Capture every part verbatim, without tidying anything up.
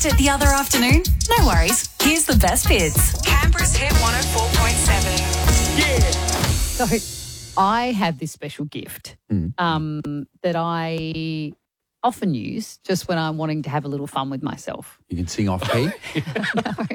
Missed it the other afternoon? No worries. Here's the best bits. Canberra's Hit one oh four point seven. So I have this special gift Mm. um, that I often use just when I'm wanting to have a little fun with myself. You can sing off key. No.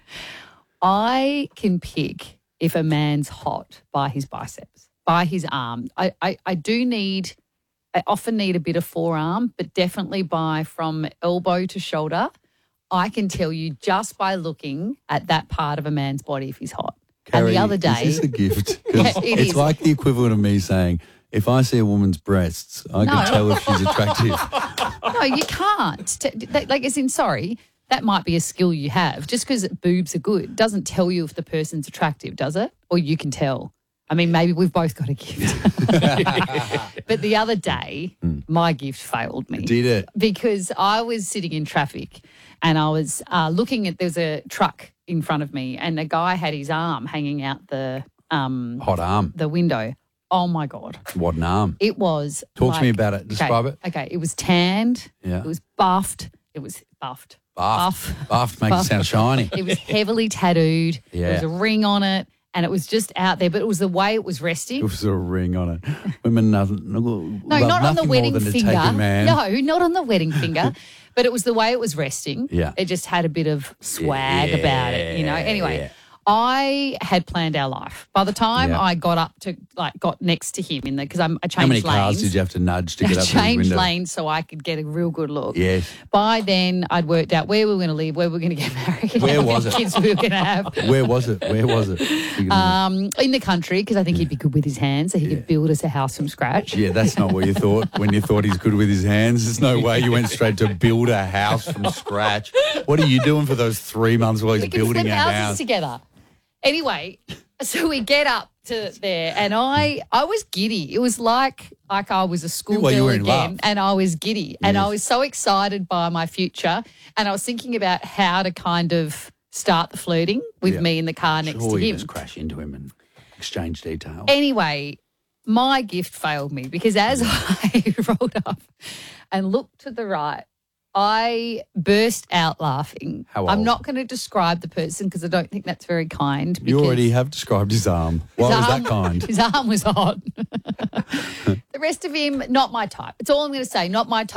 I can pick if a man's hot by his biceps, by his arm. I, I, I do need, I often need a bit of forearm, but definitely by from elbow to shoulder. I can tell you just by looking at that part of a man's body if he's hot. Carrie, and the other day, is this a gift? 'Cause Yeah, it it's is. like the equivalent of me saying, if I see a woman's breasts, I No. can tell if she's attractive. no, you can't. T- that- Like, as in, sorry, that might be a skill you have. Just because boobs are good doesn't tell you if the person's attractive, does it? Or you can tell. I mean, maybe we've both got a gift. But the other day, my gift failed me. Did it? Because I was sitting in traffic and I was uh, looking at, there was a truck in front of me and a guy had his arm hanging out the um, Hot arm. the window. Oh, my God. What an arm. It was. Talk to me like- about it. Describe okay, it. Okay, it was tanned. Yeah. It was buffed. It was buffed. Buff. Buff. Buff makes it sound shiny. It was heavily tattooed. Yeah. There was a ring on it, and it was just out there. But it was the way it was resting. There was a ring on it. Women nothing, no, No, not on the wedding than to finger. take a man. No, not on the wedding finger. But it was the way it was resting. Yeah. It just had a bit of swag Yeah, about it, you know. Anyway, yeah. I had planned our life. By the time Yeah. I got up to, like, got next to him in the, because I'm, I changed How many lanes. cars did you have to nudge to get I up to the changed window? lanes so I could get a real good look. Yes. By then, I'd worked out where we were going to live, where we were going to get married, Where how was many it? kids we were going to have. Where was it? Where was it? Um, in the country, because I think he'd be good with his hands, so he could build us a house from scratch. yeah, that's not what you thought when you thought he's good with his hands. There's no way you went straight to build a house from scratch. What are you doing for those three months while he's We can building flip a houses house? together. Anyway, so we get up to there, and I I was giddy. It was like like I was a Well, schoolgirl you were in again, love. and I was giddy, and I Yes. was so excited by my future, and I was thinking about how to kind of start the flirting with Yeah. me in the car next Sure, to you him. just crash into him and exchange details. Anyway, my gift failed me because as I rolled up and looked to the right, I burst out laughing. How I'm old? not going to describe the person because I don't think that's very kind. You because already have described his arm. Why his was arm- that kind? His arm was hot. The rest of him, not my type. It's all I'm going to say, not my type.